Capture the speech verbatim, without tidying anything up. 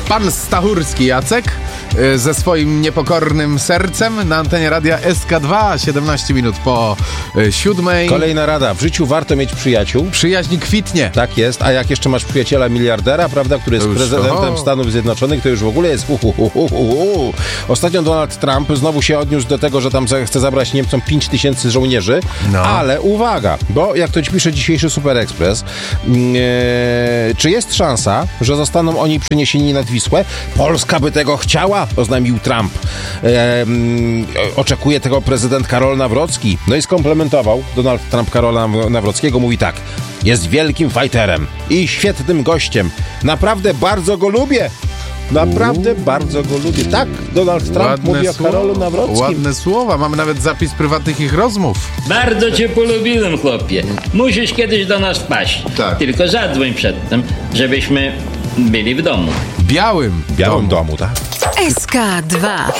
Pan Stachurski Jacek y, ze swoim niepokornym sercem na antenie radia S K dwa, siedemnaście minut po y, siódmej. Kolejna rada. W życiu warto mieć przyjaciół. Przyjaźń kwitnie. Tak jest, a jak jeszcze masz przyjaciela miliardera, prawda, który jest już, prezydentem oho. Stanów Zjednoczonych, to już w ogóle jest hu, hu, hu, hu, hu. Ostatnio Donald Trump znowu się odniósł do tego, że tam chce zabrać Niemcom pięć tysięcy żołnierzy, no. ale uwaga, bo jak to ci pisze dzisiejszy Super Express, ee, czy jest szansa, że zostaną oni przeniesieni nad Wisłę? Polska by tego chciała, oznajmił Trump. E, oczekuje tego prezydent Karol Nawrocki. No i skomplementował Donald Trump Karola Nawrockiego. Mówi tak: jest wielkim fighterem i świetnym gościem. Naprawdę bardzo go lubię. Naprawdę Uuu. bardzo go lubię. Tak, Donald Trump ładne mówi o Karolu Nawrockim. Ładne słowa. Mamy nawet zapis prywatnych ich rozmów. Bardzo cię polubiłem, chłopie. Musisz kiedyś do nas wpaść. Tak. Tylko zadzwoń przedtem, żebyśmy byli w domu. Białym. Białym domu, domu tak? S K dwa.